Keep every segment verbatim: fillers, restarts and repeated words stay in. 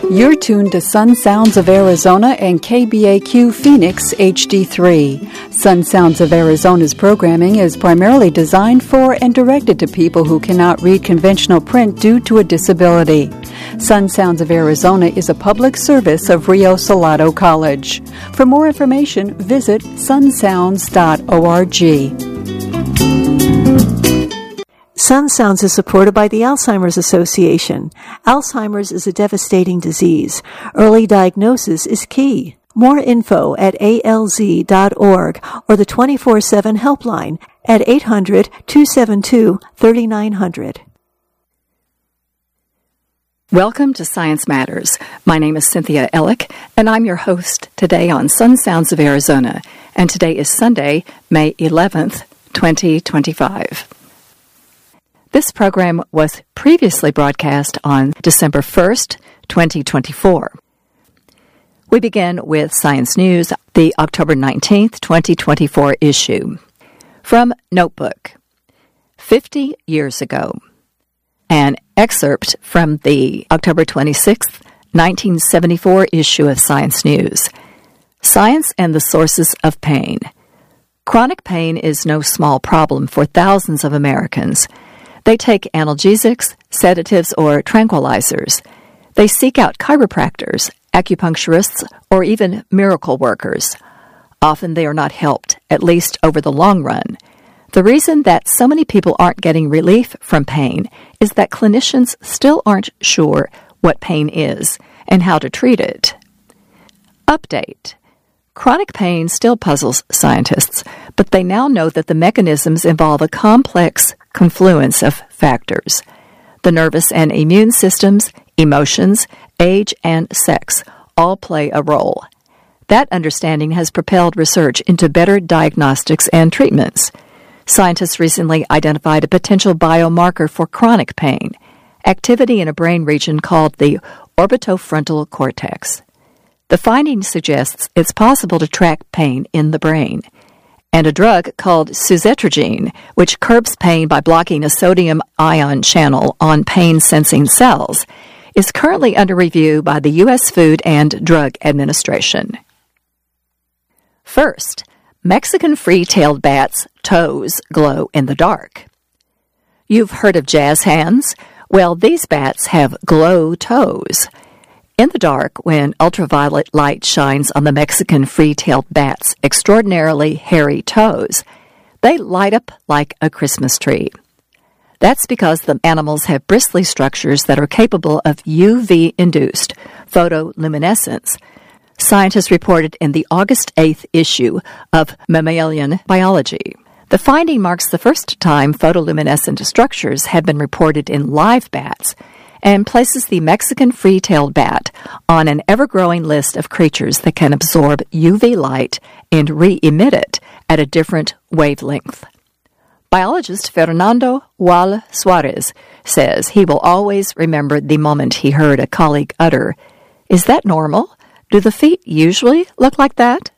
You're tuned to Sun Sounds of Arizona and K B A Q Phoenix H D three. Sun Sounds of Arizona's programming is primarily designed for and directed to people who cannot read conventional print due to a disability. Sun Sounds of Arizona is a public service of Rio Salado College. For more information, visit sun sounds dot org. Sun Sounds is supported by the Alzheimer's Association. Alzheimer's is a devastating disease. Early diagnosis is key. More info at A L Z dot org or the twenty-four seven helpline at eight hundred, two seven two, three nine zero zero. Welcome to Science Matters. My name is Cynthia Ellick, and I'm your host today on Sun Sounds of Arizona. And today is Sunday, May eleventh, twenty twenty-five. This program was previously broadcast on December first, twenty twenty-four. We begin with Science News, the October nineteenth, twenty twenty-four issue. From Notebook. Fifty years ago. An excerpt from the October twenty-sixth, nineteen seventy-four issue of Science News. Science and the Sources of Pain. Chronic pain is no small problem for thousands of Americans. They take analgesics, sedatives, or tranquilizers. They seek out chiropractors, acupuncturists, or even miracle workers. Often they are not helped, at least over the long run. The reason that so many people aren't getting relief from pain is that clinicians still aren't sure what pain is and how to treat it. Update. Chronic pain still puzzles scientists, but they now know that the mechanisms involve a complex confluence of factors. The nervous and immune systems, emotions, age, and sex all play a role. That understanding has propelled research into better diagnostics and treatments. Scientists recently identified a potential biomarker for chronic pain, activity in a brain region called the orbitofrontal cortex. The finding suggests it's possible to track pain in the brain. And a drug called suzetrigine, which curbs pain by blocking a sodium ion channel on pain-sensing cells, is currently under review by the U S Food and Drug Administration. First, Mexican free-tailed bats' toes glow in the dark. You've heard of jazz hands? Well, these bats have glow toes. In the dark, when ultraviolet light shines on the Mexican free-tailed bat's extraordinarily hairy toes, they light up like a Christmas tree. That's because the animals have bristly structures that are capable of U V-induced photoluminescence. Scientists reported in the August eighth issue of Mammalian Biology. The finding marks the first time photoluminescent structures have been reported in live bats, and places the Mexican free-tailed bat on an ever-growing list of creatures that can absorb U V light and re-emit it at a different wavelength. Biologist Fernando Wall Suarez says he will always remember the moment he heard a colleague utter, "Is that normal? Do the feet usually look like that?"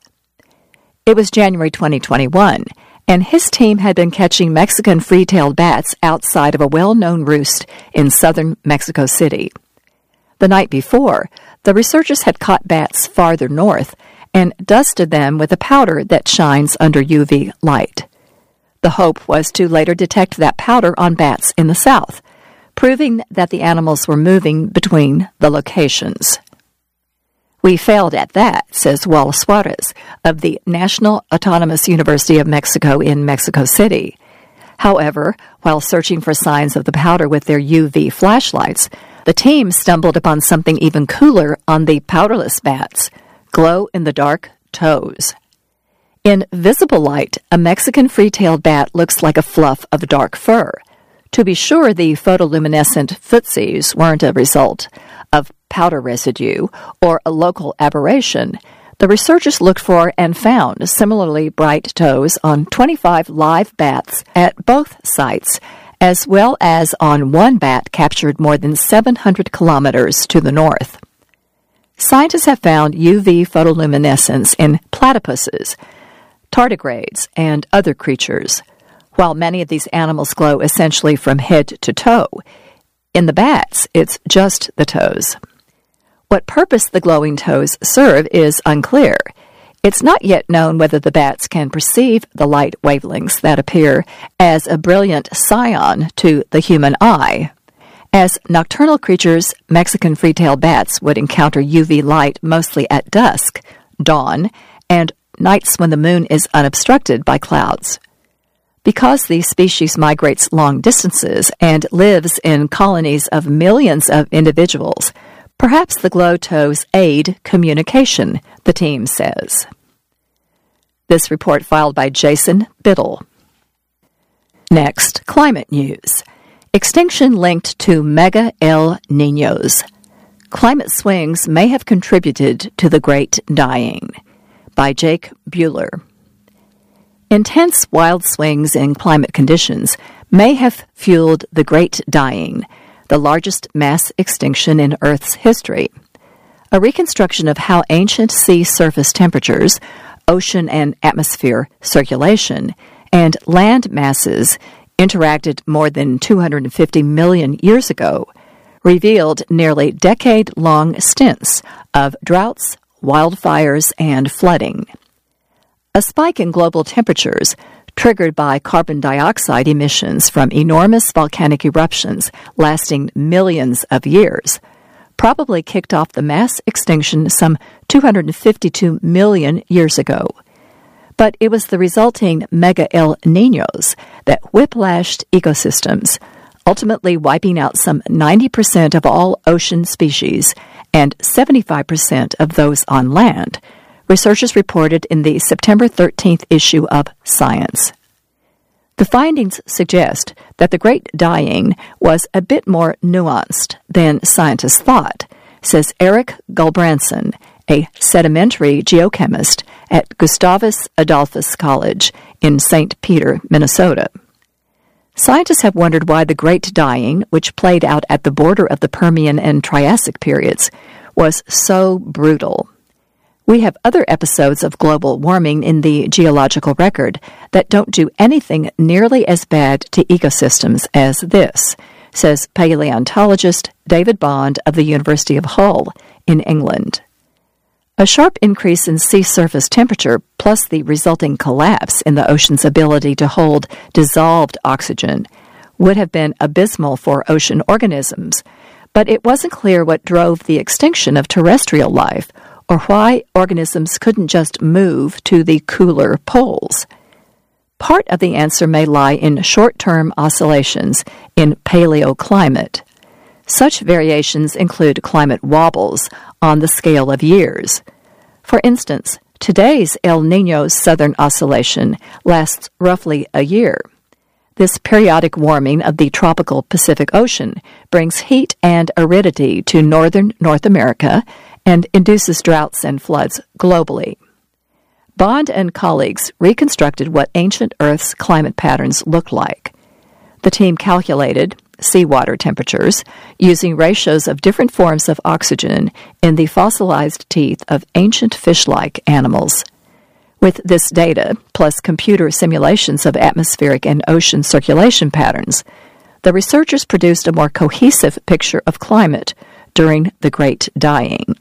It was January twenty twenty-one, and his team had been catching Mexican free-tailed bats outside of a well-known roost in southern Mexico City. The night before, the researchers had caught bats farther north and dusted them with a powder that shines under U V light. The hope was to later detect that powder on bats in the south, proving that the animals were moving between the locations. We failed at that, says Wall Suarez of the National Autonomous University of Mexico in Mexico City. However, while searching for signs of the powder with their U V flashlights, the team stumbled upon something even cooler on the powderless bats, glow-in-the-dark toes. In visible light, a Mexican free-tailed bat looks like a fluff of dark fur. To be sure, the photoluminescent footsies weren't a result of powder residue or a local aberration. The researchers looked for and found similarly bright toes on twenty-five live bats at both sites, as well as on one bat captured more than seven hundred kilometers to the north. Scientists have found U V photoluminescence in platypuses, tardigrades, and other creatures. While many of these animals glow essentially from head to toe, in the bats, it's just the toes. What purpose the glowing toes serve is unclear. It's not yet known whether the bats can perceive the light wavelengths that appear as a brilliant cyan to the human eye. As nocturnal creatures, Mexican free-tailed bats would encounter U V light mostly at dusk, dawn, and nights when the moon is unobstructed by clouds. Because the species migrates long distances and lives in colonies of millions of individuals, perhaps the glow toes aid communication, the team says. This report filed by Jason Biddle. Next, climate news. Extinction linked to mega El Niños. Climate swings may have contributed to the Great Dying, by Jake Buehler. Intense wild swings in climate conditions may have fueled the Great Dying, the largest mass extinction in Earth's history. A reconstruction of how ancient sea surface temperatures, ocean and atmosphere circulation, and land masses interacted more than two hundred fifty million years ago revealed nearly decade-long stints of droughts, wildfires, and flooding. A spike in global temperatures, triggered by carbon dioxide emissions from enormous volcanic eruptions lasting millions of years, probably kicked off the mass extinction some two hundred fifty-two million years ago. But it was the resulting mega El Niños that whiplashed ecosystems, ultimately wiping out some ninety percent of all ocean species and seventy-five percent of those on land, researchers reported in the September thirteenth issue of Science. The findings suggest that the Great Dying was a bit more nuanced than scientists thought, says Eric Gulbranson, a sedimentary geochemist at Gustavus Adolphus College in Saint Peter, Minnesota. Scientists have wondered why the Great Dying, which played out at the border of the Permian and Triassic periods, was so brutal. We have other episodes of global warming in the geological record that don't do anything nearly as bad to ecosystems as this, says paleontologist David Bond of the University of Hull in England. A sharp increase in sea surface temperature, plus the resulting collapse in the ocean's ability to hold dissolved oxygen, would have been abysmal for ocean organisms, but it wasn't clear what drove the extinction of terrestrial life, or why organisms couldn't just move to the cooler poles. Part of the answer may lie in short-term oscillations in paleoclimate. Such variations include climate wobbles on the scale of years. For instance, today's El Niño southern oscillation lasts roughly a year. This periodic warming of the tropical Pacific Ocean brings heat and aridity to northern North America and induces droughts and floods globally. Bond and colleagues reconstructed what ancient Earth's climate patterns looked like. The team calculated seawater temperatures using ratios of different forms of oxygen in the fossilized teeth of ancient fish-like animals. With this data, plus computer simulations of atmospheric and ocean circulation patterns, the researchers produced a more cohesive picture of climate during the Great Dying.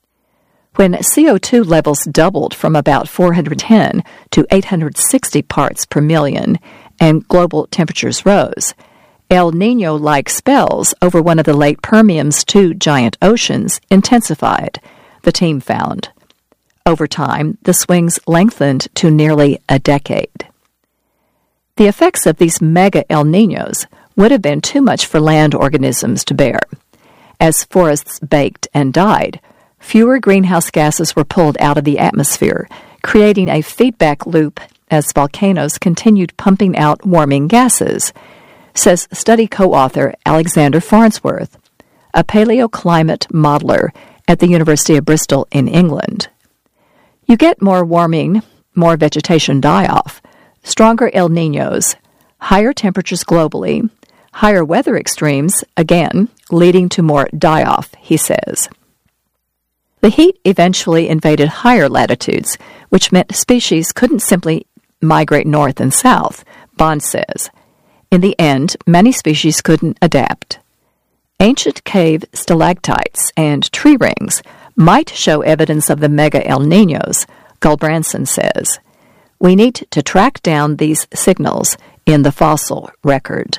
When C O two levels doubled from about four hundred ten to eight hundred sixty parts per million and global temperatures rose, El Niño-like spells over one of the late Permian's two giant oceans intensified, the team found. Over time, the swings lengthened to nearly a decade. The effects of these mega El Niños would have been too much for land organisms to bear. As forests baked and died, fewer greenhouse gases were pulled out of the atmosphere, creating a feedback loop as volcanoes continued pumping out warming gases, says study co-author Alexander Farnsworth, a paleoclimate modeler at the University of Bristol in England. You get more warming, more vegetation die-off, stronger El Niños, higher temperatures globally, higher weather extremes, again, leading to more die-off, he says. The heat eventually invaded higher latitudes, which meant species couldn't simply migrate north and south, Bond says. In the end, many species couldn't adapt. Ancient cave stalactites and tree rings might show evidence of the mega El Niños, Gulbranson says. We need to track down these signals in the fossil record.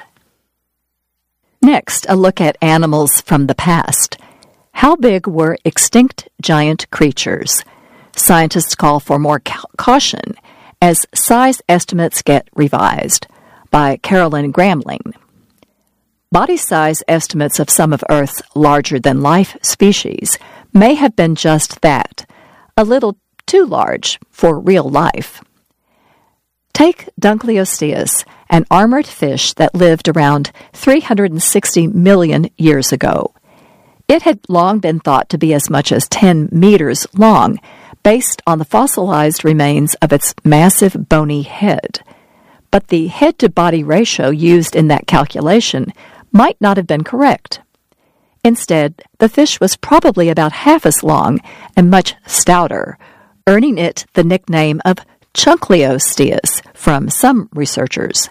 Next, a look at animals from the past. How big were extinct giant creatures? Scientists call for more ca- caution as size estimates get revised. By Carolyn Gramling. Body size estimates of some of Earth's larger-than-life species may have been just that, a little too large for real life. Take Dunkleosteus, an armored fish that lived around three hundred sixty million years ago. It had long been thought to be as much as ten meters long, based on the fossilized remains of its massive bony head. But the head-to-body ratio used in that calculation might not have been correct. Instead, the fish was probably about half as long and much stouter, earning it the nickname of Chunkleosteus from some researchers.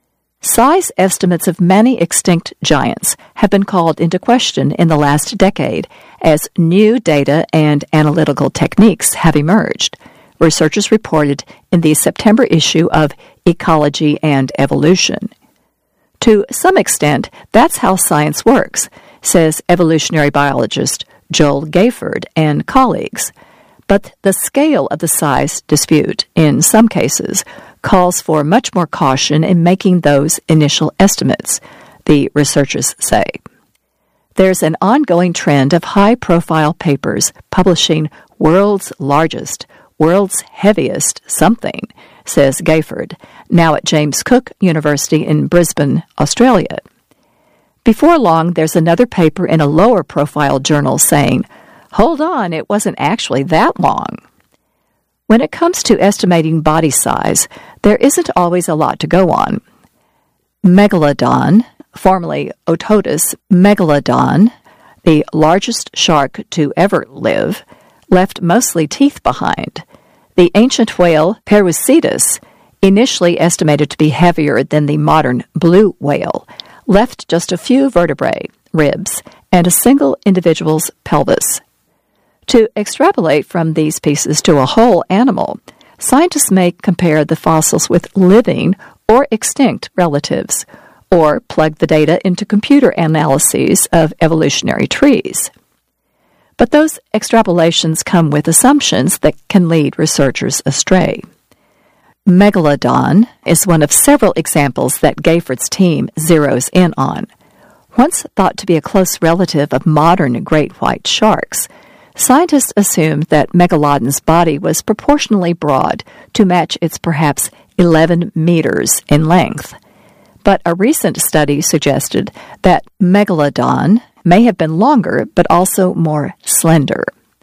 Size estimates of many extinct giants have been called into question in the last decade as new data and analytical techniques have emerged, researchers reported in the September issue of Ecology and Evolution. To some extent, that's how science works, says evolutionary biologist Joel Gayford and colleagues. But the scale of the size dispute, in some cases, calls for much more caution in making those initial estimates, the researchers say. There's an ongoing trend of high-profile papers publishing world's largest, world's heaviest something, says Gayford, now at James Cook University in Brisbane, Australia. Before long, there's another paper in a lower-profile journal saying, hold on, it wasn't actually that long. When it comes to estimating body size, there isn't always a lot to go on. Megalodon, formerly Otodus megalodon, the largest shark to ever live, left mostly teeth behind. The ancient whale Parusetus, initially estimated to be heavier than the modern blue whale, left just a few vertebrae, ribs, and a single individual's pelvis. To extrapolate from these pieces to a whole animal, scientists may compare the fossils with living or extinct relatives, or plug the data into computer analyses of evolutionary trees. But those extrapolations come with assumptions that can lead researchers astray. Megalodon is one of several examples that Gayford's team zeroes in on. Once thought to be a close relative of modern great white sharks, scientists assumed that Megalodon's body was proportionally broad to match its perhaps eleven meters in length. But a recent study suggested that Megalodon may have been longer but also more slender.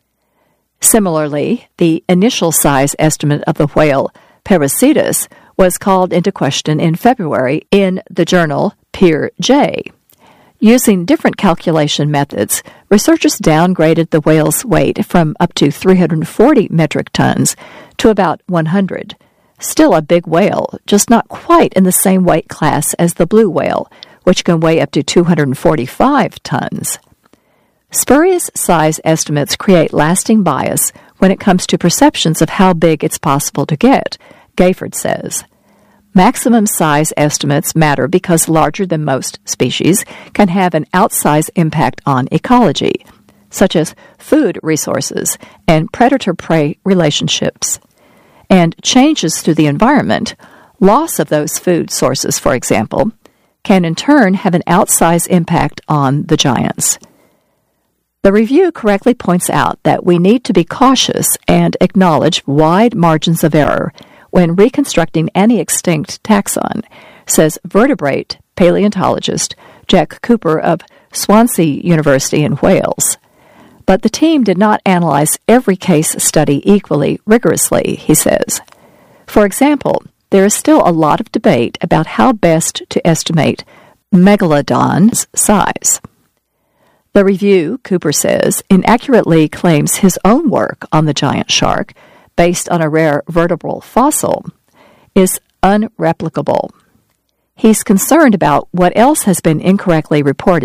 Similarly, the initial size estimate of the whale Parusetus was called into question in February in the journal Peer J. Using different calculation methods, researchers downgraded the whale's weight from up to three hundred forty metric tons to about one hundred. Still a big whale, just not quite in the same weight class as the blue whale, which can weigh up to two hundred forty-five tons. Spurious size estimates create lasting bias when it comes to perceptions of how big it's possible to get, Gayford says. Maximum size estimates matter because larger than most species can have an outsized impact on ecology, such as food resources and predator-prey relationships. And changes to the environment, loss of those food sources, for example, can in turn have an outsized impact on the giants. The review correctly points out that we need to be cautious and acknowledge wide margins of error when reconstructing any extinct taxon, says vertebrate paleontologist Jack Cooper of Swansea University in Wales. But the team did not analyze every case study equally rigorously, he says. For example, there is still a lot of debate about how best to estimate Megalodon's size. The review, Cooper says, inaccurately claims his own work on the giant shark, based on a rare vertebral fossil, is unreplicable. He's concerned about what else has been incorrectly reported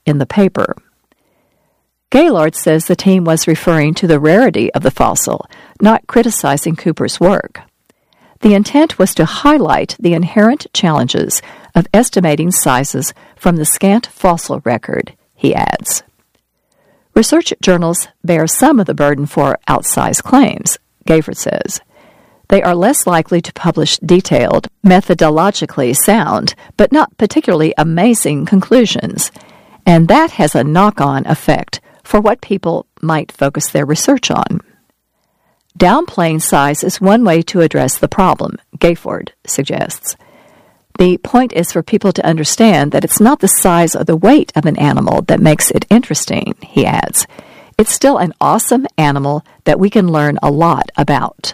in the paper. Gaylord says the team was referring to the rarity of the fossil, not criticizing Cooper's work. The intent was to highlight the inherent challenges of estimating sizes from the scant fossil record, he adds. Research journals bear some of the burden for outsized claims, Gayford says. They are less likely to publish detailed, methodologically sound, but not particularly amazing conclusions, and that has a knock-on effect for what people might focus their research on. Downplaying size is one way to address the problem, Gayford suggests. The point is for people to understand that it's not the size or the weight of an animal that makes it interesting, he adds. It's still an awesome animal that we can learn a lot about.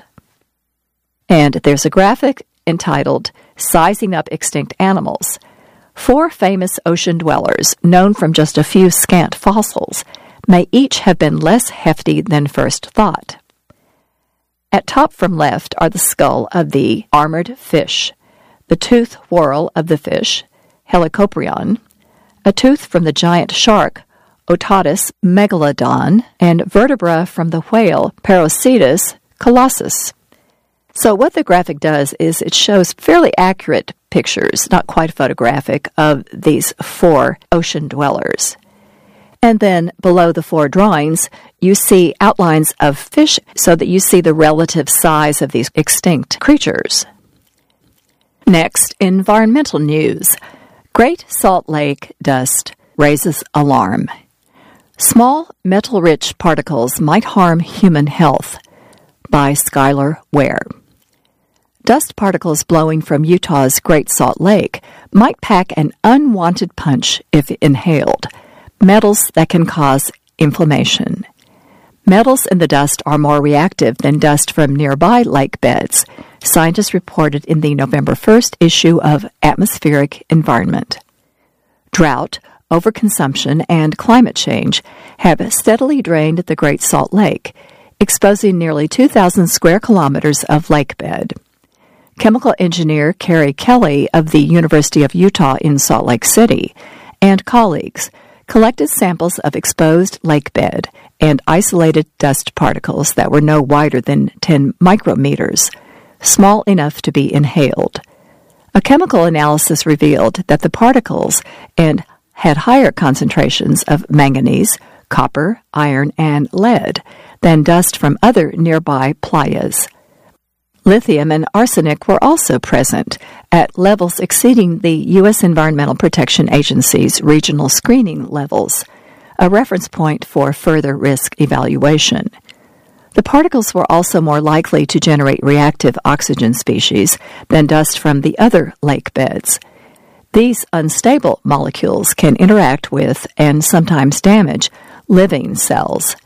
And there's a graphic entitled Sizing Up Extinct Animals. Four famous ocean dwellers, known from just a few scant fossils, may each have been less hefty than first thought. At top from left are the skull of the armored fish, the tooth whorl of the fish, Helicoprion, a tooth from the giant shark, Otatus megalodon, and vertebra from the whale, Parocetus colossus. So what the graphic does is it shows fairly accurate pictures, not quite photographic, of these four ocean dwellers. And then below the four drawings, you see outlines of fish so that you see the relative size of these extinct creatures. Next, environmental news. Great Salt Lake dust raises alarm. Small metal-rich particles might harm human health, by Skylar Ware. Dust particles blowing from Utah's Great Salt Lake might pack an unwanted punch if inhaled, metals that can cause inflammation. Metals in the dust are more reactive than dust from nearby lake beds, scientists reported in the November first issue of Atmospheric Environment. Drought, overconsumption, and climate change have steadily drained the Great Salt Lake, exposing nearly two thousand square kilometers of lake bed. Chemical engineer Carrie Kelly of the University of Utah in Salt Lake City and colleagues collected samples of exposed lake bed and isolated dust particles that were no wider than ten micrometers, small enough to be inhaled. A chemical analysis revealed that the particles and had higher concentrations of manganese, copper, iron, and lead than dust from other nearby playas. Lithium and arsenic were also present at levels exceeding the U S Environmental Protection Agency's regional screening levels, a reference point for further risk evaluation. The particles were also more likely to generate reactive oxygen species than dust from the other lake beds. These unstable molecules can interact with and sometimes damage living cells.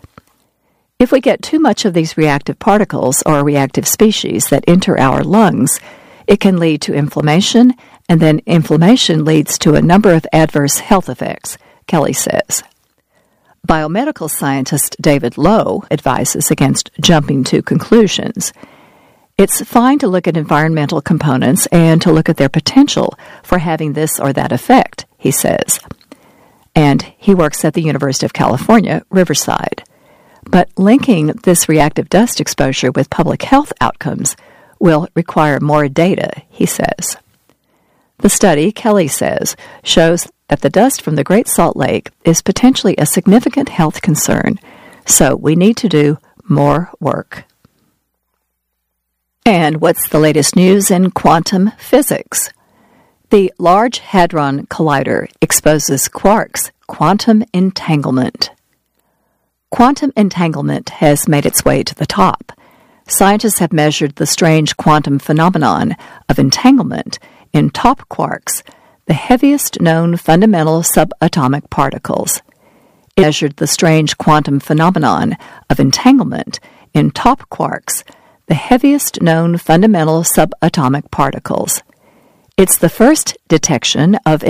If we get too much of these reactive particles or reactive species that enter our lungs, it can lead to inflammation, and then inflammation leads to a number of adverse health effects, Kelly says. Biomedical scientist David Lowe advises against jumping to conclusions. It's fine to look at environmental components and to look at their potential for having this or that effect, he says. And he works at the University of California, Riverside. But linking this reactive dust exposure with public health outcomes will require more data, he says. The study, Kelly says, shows that the dust from the Great Salt Lake is potentially a significant health concern, so we need to do more work. And what's the latest news in quantum physics? The Large Hadron Collider exposes quarks' quantum entanglement. Quantum entanglement has made its way to the top. Scientists have measured the strange quantum phenomenon of entanglement in top quarks, the heaviest known fundamental subatomic particles. It measured the strange quantum phenomenon of entanglement in top quarks, the heaviest known fundamental subatomic particles. It's the first detection of